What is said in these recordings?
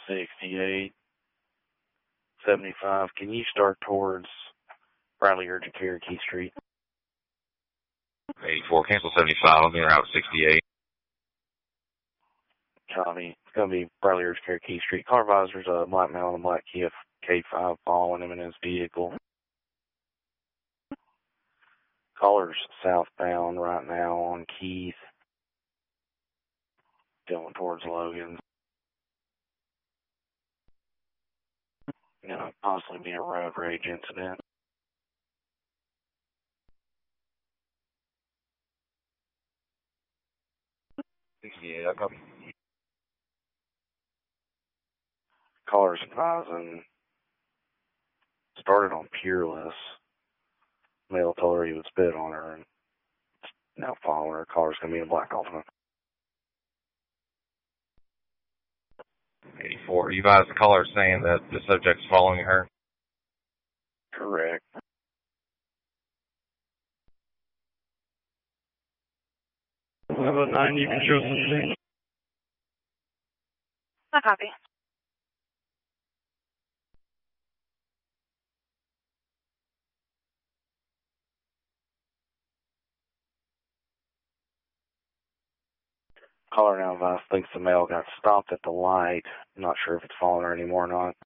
68, 75. Can you start towards Bradley Urgent Care, Key Street? 84, cancel 75, I'll be route 68. Copy. It's going to be Bradley Urgent Care, Key Street. Car advisor's a black male in a black Kia K5 following him in his vehicle. Caller's southbound right now on Keith, going towards Logan. Possibly be a road rage incident. Yeah, I copy. Caller's advising started on Peerless. Male told her he would spit on her, and now following her. Caller's going to be in a black Altima. 84, you advised the caller saying that the subject's following her? Correct. Level 9, you can show something. I copy. Caller now advised thinks the male got stopped at the light. I'm not sure if it's following her anymore or not.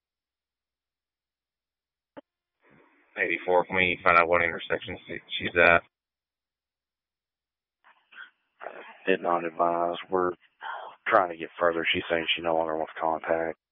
84, can we find out what intersection she's at? Did not advise. We're trying to get further. She's saying she no longer wants contact.